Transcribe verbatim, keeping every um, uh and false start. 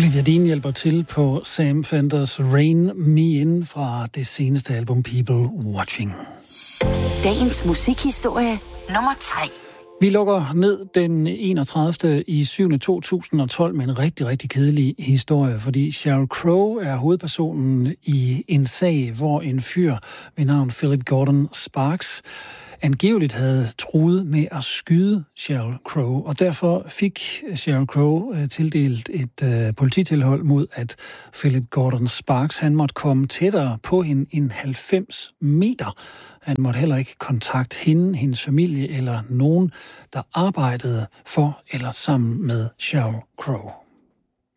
Olivia Dean hjælper til på Sam Fenders Rain Me In fra det seneste album People Watching. Dagens musikhistorie nummer tre. Vi lukker ned den enogtredivte i syvende to tusind og tolv med en rigtig, rigtig kedelig historie, fordi Sheryl Crow er hovedpersonen i en sag, hvor en fyr ved navn Philip Gordon Sparks angiveligt havde truet med at skyde Sheryl Crow, og derfor fik Sheryl Crow uh, tildelt et uh, polititilhold mod, at Philip Gordon Sparks han måtte komme tættere på hende end halvfems meter. Han måtte heller ikke kontakte hende, hendes familie eller nogen, der arbejdede for eller sammen med Sheryl Crow.